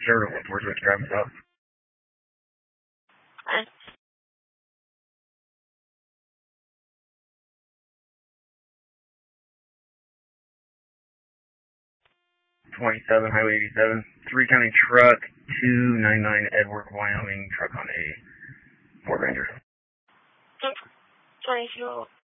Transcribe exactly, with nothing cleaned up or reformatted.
Zero one four switch driving south. Hi. twenty-seven Highway eighty-seven, three county truck, two ninety-nine Edward, Wyoming, truck on a Ford Ranger. twenty-two